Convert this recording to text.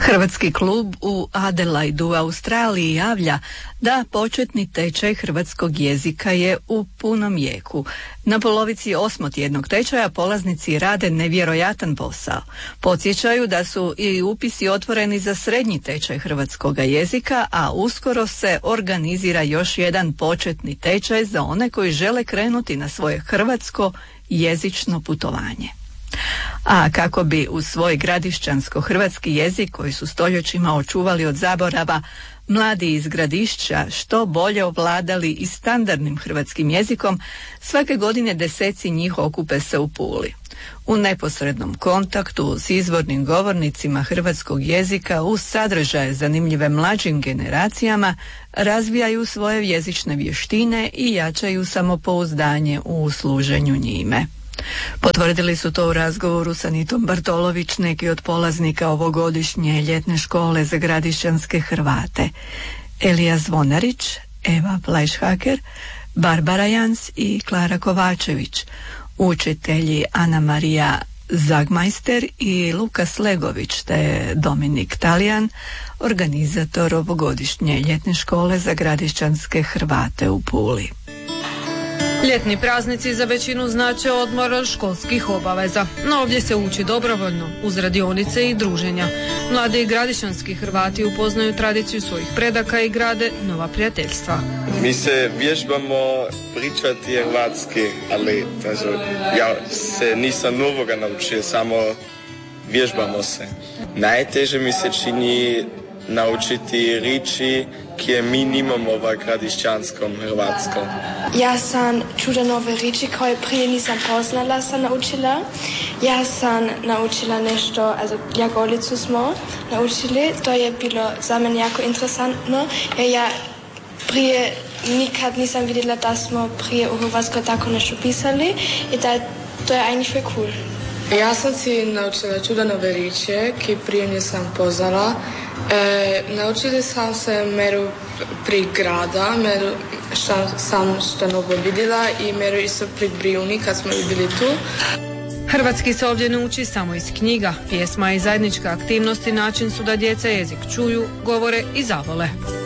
Hrvatski klub u Adelaidu u Australiji javlja da početni tečaj hrvatskog jezika je u punom jeku. Na polovici osmotjednog tečaja polaznici rade nevjerojatan posao. Podsjećaju da su i upisi otvoreni za srednji tečaj hrvatskog jezika, a uskoro se organizira još jedan početni tečaj za one koji žele krenuti na svoje hrvatsko jezično putovanje. A kako bi u svoj gradišćansko-hrvatski jezik koji su stoljećima očuvali od zaborava, mladi iz Gradišća što bolje ovladali i standardnim hrvatskim jezikom, svake godine deseci njih okupe se u Puli. U neposrednom kontaktu s izvornim govornicima hrvatskog jezika uz sadržaje zanimljive mlađim generacijama razvijaju svoje jezične vještine i jačaju samopouzdanje u služenju njime. Potvrdili su to u razgovoru sa Anitom Bartolović neki od polaznika ovogodišnje ljetne škole za gradišćanske Hrvate. Elija Zvonarić, Eva Plajšhaker, Barbara Jans i Klara Kovačević, učitelji Ana Marija Zagmajster i Lukas Legović te Dominik Talijan, organizator ovogodišnje ljetne škole za gradišćanske Hrvate u Puli. Ljetni praznici za većinu znače odmor od školskih obaveza, no ovdje se uči dobrovoljno, uz radionice i druženja. Mladi gradišćanski Hrvati upoznaju tradiciju svojih predaka i grade nova prijateljstva. Mi se vježbamo pričati hrvatski, ali ja se nisam novoga naučio, samo vježbamo se. Najteže mi se čini naučiti riječi koje mi nimamo v gradišćanskom hrvatskom. Ja sam čula nove riječi koje prije nisam poznala, sam naučila. Ja sam naučila nešto, glagolicu smo naučili, to je bilo za mene jako interesantno, jer ja prije nikad nisam vidjela da smo prije u Hrvatskoj tako nešto pisali i da to je eigentlich cool. Ja sam si naučila čuda nove riječi, ki prije nisam poznala. Naučili sam se meru pri grada, meru sam što novo vidjela i meru isto pri Brijuni kad smo bili tu. Hrvatski se ovdje ne uči samo iz knjiga. Pjesma i zajednička aktivnosti način su da djeca jezik čuju, govore i zavole.